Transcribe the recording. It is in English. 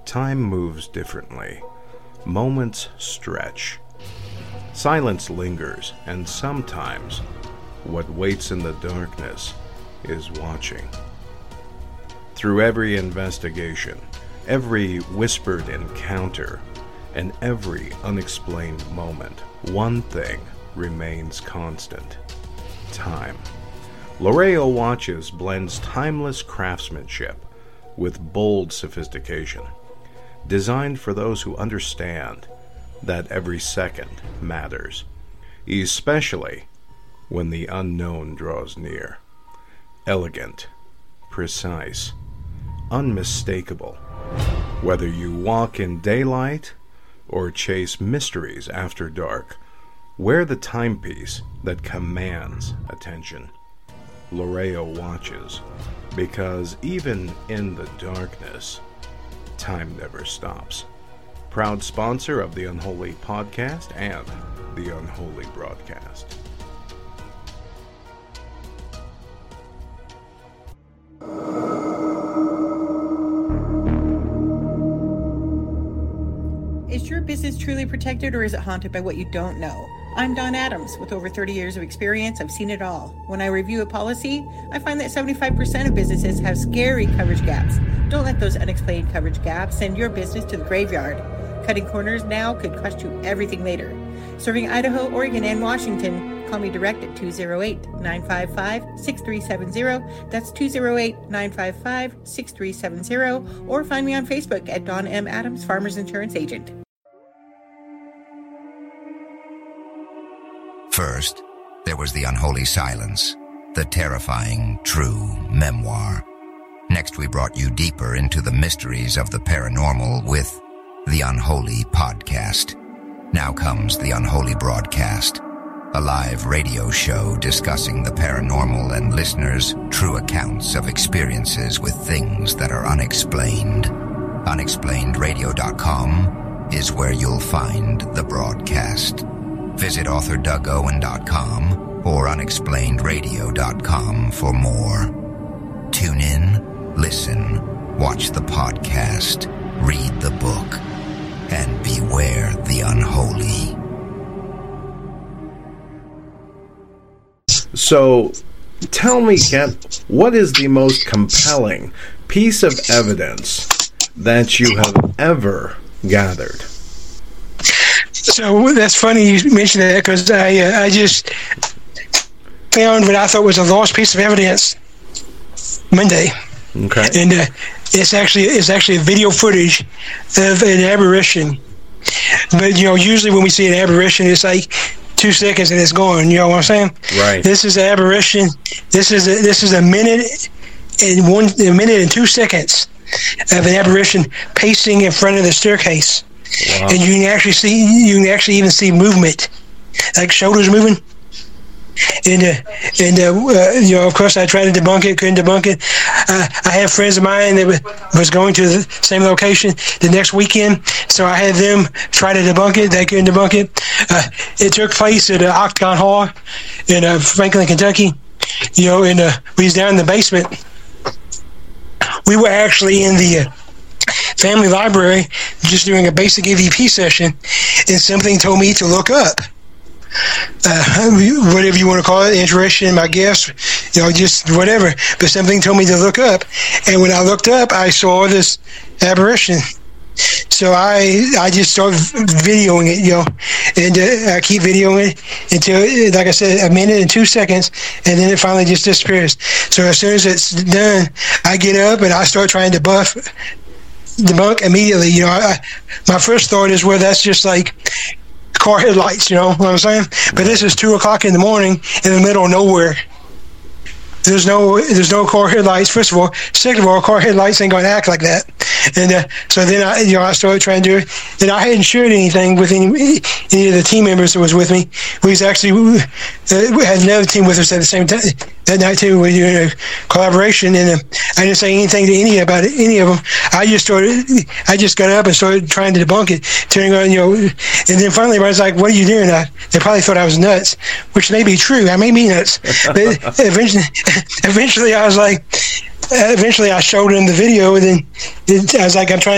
time moves differently. Moments stretch. Silence lingers, and sometimes what waits in the darkness is watching. Through every investigation, every whispered encounter, and every unexplained moment, one thing remains constant: time. Loreo Watches blends timeless craftsmanship with bold sophistication, designed for those who understand that every second matters, especially when the unknown draws near. Elegant, precise, unmistakable. Whether you walk in daylight or chase mysteries after dark, wear the timepiece that commands attention. Loreo Watches, because even in the darkness, time never stops. Proud sponsor of the Unholy Podcast and the Unholy Broadcast. Is your business truly protected, or is it haunted by what you don't know? I'm Dawn Adams. With over 30 years of experience, I've seen it all. When I review a policy, I find that 75% of businesses have scary coverage gaps. Don't let those unexplained coverage gaps send your business to the graveyard. Cutting corners now could cost you everything later. Serving Idaho, Oregon, and Washington, call me direct at 208-955-6370. That's 208-955-6370. Or find me on Facebook at Dawn M. Adams, Farmers Insurance Agent. First, there was the Unholy Silence, the terrifying, true memoir. Next, we brought you deeper into the mysteries of the paranormal with the Unholy Podcast. Now comes the Unholy Broadcast, a live radio show discussing the paranormal and listeners' true accounts of experiences with things that are unexplained. UnexplainedRadio.com is where you'll find the broadcast. Visit authorDougOwen.com or UnexplainedRadio.com for more. Tune in, listen, watch the podcast, read the book, and beware the unholy. So, tell me, Kent, what is the most compelling piece of evidence that you have ever gathered? So that's funny you mentioned that, because I just found what I thought was a lost piece of evidence Monday. Okay. And it's actually video footage of an apparition. But usually when we see an apparition, it's like 2 seconds and it's gone. You know what I'm saying? Right. This is an apparition. This is a minute and 2 seconds of an apparition pacing in front of the staircase. Wow. And you can actually even see movement, like shoulders moving. And of course, I tried to debunk it, couldn't debunk it. I have friends of mine that was going to the same location the next weekend, so I had them try to debunk it. They couldn't debunk it. It took place at Octagon Hall in Franklin, Kentucky. And we was down in the basement. We were actually in the family library just doing a basic EVP session, and something told me to look up. Whatever you want to call it, intuition, I guess, just whatever. But something told me to look up, and when I looked up, I saw this apparition. So I just started videoing it, and I keep videoing it until, like I said, a minute and 2 seconds, and then it finally just disappears. So as soon as it's done, I get up and I start trying to debunk immediately. My first thought is, well, that's just like car headlights, you know what I'm saying? But this is 2 o'clock in the morning in the middle of nowhere. There's no car headlights, first of all. Second of all, car headlights ain't going to act like that. And so then I started trying to do it. And I hadn't shared anything with any of the team members that was with me. We had another team with us at the same time. That night too, we were doing a collaboration, and I didn't say anything to any of them. I just got up and started trying to debunk it, turning on, and then finally everybody's like, "What are you doing?" They probably thought I was nuts, which may be true. I may be nuts, but eventually I was like, I showed them the video, and then I was like, I'm trying